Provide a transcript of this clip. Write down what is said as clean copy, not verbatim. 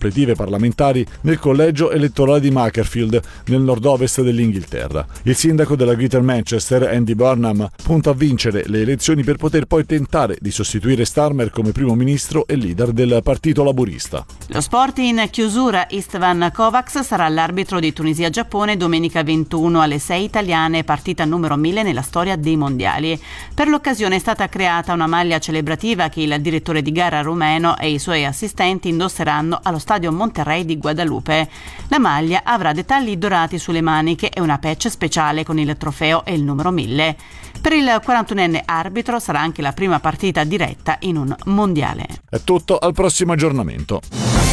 suppletive parlamentari nel collegio elettorale di Macclesfield, nel nord-ovest dell'Inghilterra. Il sindaco della Greater Manchester, Andy Burnham, punta a vincere le elezioni per poter poi tentare di sostituire Starmer come primo ministro e leader del Partito Laburista. Lo sport in chiusura. Istvan Kovacs sarà l'arbitro di Tunisia-Giappone domenica 21 alle 6 italiane, partita numero 1000 nella storia dei mondiali. Per l'occasione è stata creata una maglia celebrativa che il direttore di gara rumeno e i suoi assistenti indosseranno allo stadio Monterrey di Guadalupe. La maglia avrà dettagli dorati sulle maniche e una patch speciale con il trofeo e il numero 1000. Per il 41enne arbitro sarà anche la prima partita diretta in un mondiale. È tutto, al prossimo aggiornamento.